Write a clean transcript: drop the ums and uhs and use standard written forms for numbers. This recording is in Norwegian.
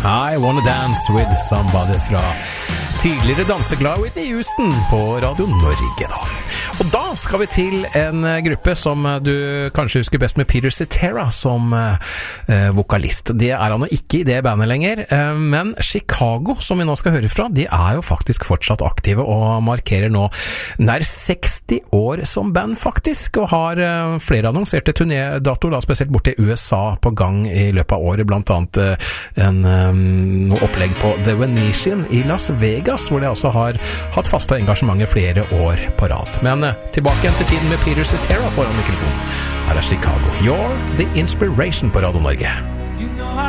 I Wanna Dance With Somebody fra tidligere danseglad Whitney Houston på Radio Norge da. Og da skal vi til en gruppe som du kanskje husker best med Peter Cetera som vokalist. Det er han jo ikke i det bandet lenger, men Chicago, som vi nå skal høre fra, de er jo faktisk fortsatt aktive og markerer nå nær 60 år som band faktisk, og har flere annonserte turnédatoer, da spesielt borte i USA på gang i løpet av året, blant annet noe opplegg på The Venetian i Las Vegas, hvor de også har hatt faste engasjementer flere år på rad. Men tilbake igjen til tiden med Peter Cetera foran mikrofonen. Her er Chicago. You're the Inspiration på Radio Norge.